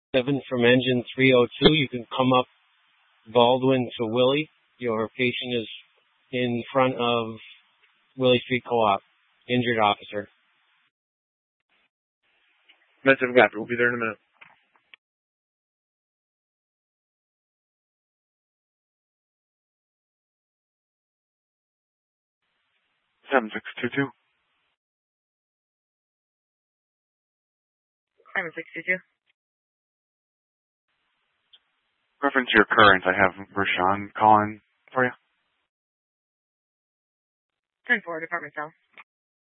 7 from engine 302. You can come up Baldwin to Willie. Your patient is in front of Willie Street Co-op. Injured officer. That's it, we'll be there in a minute. 7622. 7622. Reference your current, I have Rashawn calling for you. 10-4, Department Cell.